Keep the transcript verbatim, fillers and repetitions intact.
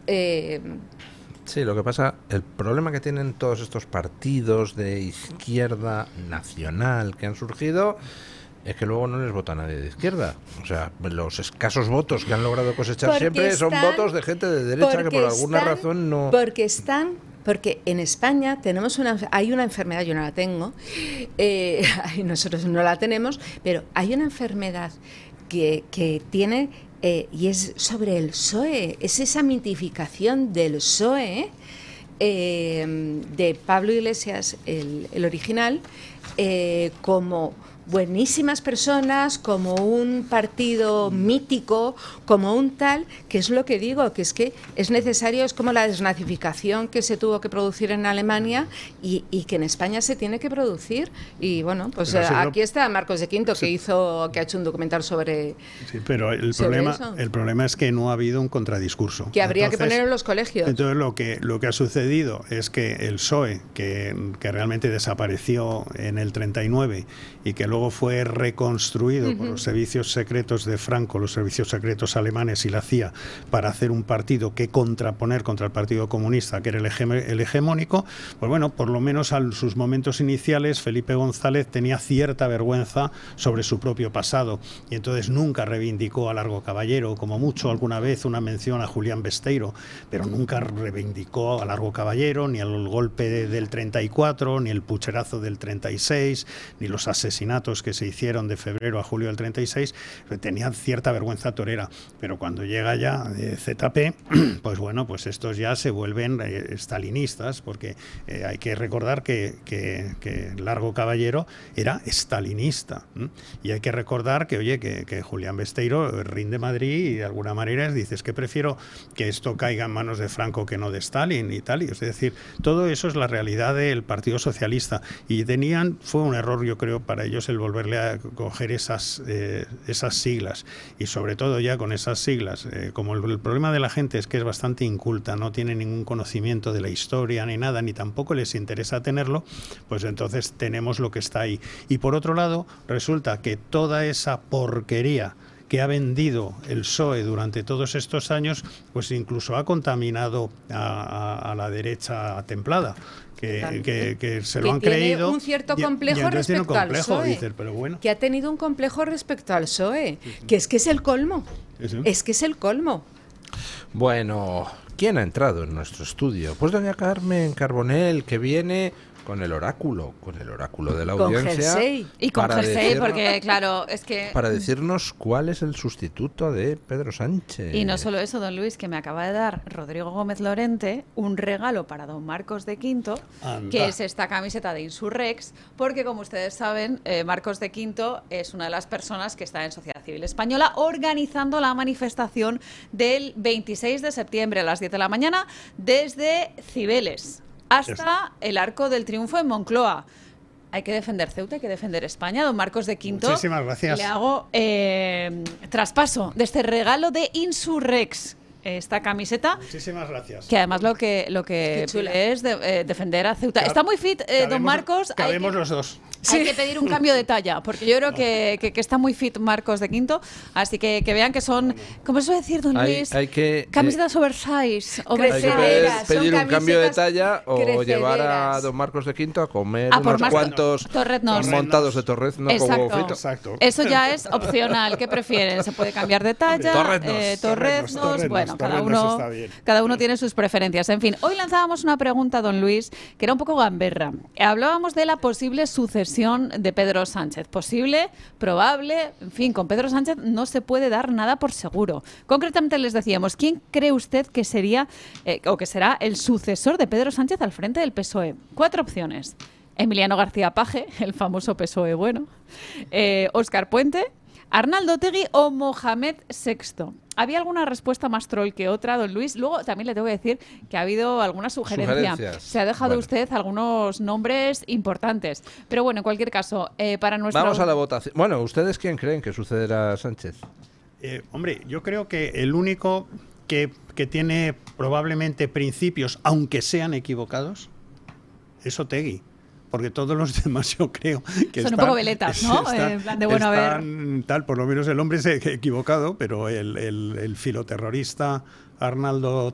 Eh, Sí, lo que pasa, el problema que tienen todos estos partidos de izquierda nacional que han surgido es que luego no les vota nadie de izquierda. O sea, los escasos votos que han logrado cosechar porque siempre están, son votos de gente de derecha que por alguna están, razón no... Porque están... Porque en España tenemos una, hay una enfermedad, yo no la tengo, eh, nosotros no la tenemos, pero hay una enfermedad que, que tiene... Eh, y es sobre el P S O E, es esa mitificación del P S O E eh, de Pablo Iglesias, el, el original, eh, como buenísimas personas, como un partido mítico, como un tal, que es lo que digo, que es que es necesario, es como la desnazificación que se tuvo que producir en Alemania y, y que en España se tiene que producir. Y bueno, pues eh, aquí lo... está Marcos de Quinto, que sí. hizo, que ha hecho un documental sobre Sí, pero el sobre problema, eso. el problema es que no ha habido un contradiscurso. Que habría entonces, que poner en los colegios. Entonces lo que, lo que ha sucedido es que el P S O E, que, que realmente desapareció en el treinta y nueve y que luego fue reconstruido uh-huh. por los servicios secretos de Franco, los servicios secretos alemanes y la C I A, para hacer un partido que contraponer contra el Partido Comunista, que era el, hege- el hegemónico, pues bueno, por lo menos a sus momentos iniciales Felipe González tenía cierta vergüenza sobre su propio pasado y entonces nunca reivindicó a Largo Caballero, como mucho alguna vez una mención a Julián Besteiro, pero nunca reivindicó a Largo Caballero, ni el golpe de, del treinta y cuatro, ni el pucherazo del treinta y seis, ni los asesinatos que se hicieron de febrero a julio del treinta y seis, tenían cierta vergüenza torera, pero cuando llega ya eh, Z P, pues bueno, pues estos ya se vuelven eh, estalinistas, porque eh, hay que recordar que, que, que Largo Caballero era estalinista, ¿m? Y hay que recordar que, oye, que, que Julián Besteiro rinde Madrid y de alguna manera dices que prefiero que esto caiga en manos de Franco que no de Stalin y tal, y es decir, todo eso es la realidad del Partido Socialista, y tenían, fue un error yo creo para ellos el volverle a coger esas, eh, esas siglas, y sobre todo ya con esas siglas, eh, como el, el problema de la gente es que es bastante inculta, no tiene ningún conocimiento de la historia ni nada, ni tampoco les interesa tenerlo, pues entonces tenemos lo que está ahí. Y por otro lado, resulta que toda esa porquería que ha vendido el P S O E durante todos estos años, pues incluso ha contaminado a, a, a la derecha templada. Que, que, que se lo que han tiene creído. Un cierto y, complejo y respecto un complejo, al P S O E. Dices, pero bueno. Que ha tenido un complejo respecto al P S O E. Sí, sí. Que es que es el colmo. Sí, sí. Es que es el colmo. Bueno, ¿quién ha entrado en nuestro estudio? Pues doña Carmen Carbonell, que viene con el oráculo, con el oráculo de la audiencia. Con jersey. Y con jersey, porque claro, es que... Para decirnos cuál es el sustituto de Pedro Sánchez. Y no solo eso, don Luis, que me acaba de dar Rodrigo Gómez Lorente un regalo para don Marcos de Quinto, Anda. que es esta camiseta de Insurrex, porque como ustedes saben, eh, Marcos de Quinto es una de las personas que está en Sociedad Civil Española organizando la manifestación del veintiséis de septiembre a las diez de la mañana desde Cibeles hasta el Arco del Triunfo en Moncloa. Hay que defender Ceuta, hay que defender España. Don Marcos de Quinto, muchísimas gracias. Le hago eh, traspaso de este regalo de Insurrex, esta camiseta. Muchísimas gracias. Que además lo que lo que es de, eh, defender a Ceuta. Cab Está muy fit, eh, cabemos, don Marcos. Cabemos que, los dos. Hay sí. que pedir un cambio de talla, porque yo creo que, que, que está muy fit Marcos de Quinto. Así que, que vean que son, ¿cómo se suele decir, don hay, Luis? Hay que, camisetas eh, oversize. Hay que pedir, pedir un cambio de talla o llevar a don Marcos de Quinto a comer a unos cuantos torreznos. montados de torrezno con huevo frito. Exacto. Eso ya es opcional. ¿Qué prefieren? Se puede cambiar de talla. Torreznos. Eh, torreznos, torreznos, torreznos. Bueno, Torreznos cada uno... está bien. Cada uno tiene sus preferencias. En fin, hoy lanzábamos una pregunta, don Luis, que era un poco gamberra. Hablábamos de la posible sucesión de Pedro Sánchez. Posible, probable, en fin, con Pedro Sánchez no se puede dar nada por seguro. Concretamente les decíamos, ¿quién cree usted que sería eh, o que será el sucesor de Pedro Sánchez al frente del P S O E? Cuatro opciones. Emiliano García Paje, el famoso P S O E bueno. Eh, Óscar Puente, Arnaldo Otegi o Mohamed sexto. ¿Había alguna respuesta más troll que otra, don Luis? Luego también le tengo que decir que ha habido alguna sugerencia. Se ha dejado bueno. usted algunos nombres importantes. Pero bueno, en cualquier caso, eh, para nuestra... Vamos a la votación. Bueno, ¿ustedes quién creen que sucederá a Sánchez? Eh, hombre, yo creo que el único que, que tiene probablemente principios, aunque sean equivocados, es Otegi. Porque todos los demás yo creo que son están, un poco veletas, ¿no? Están, en plan de bueno, están, a ver. Tal, por lo menos el hombre se ha equivocado, pero el, el, el filoterrorista Arnaldo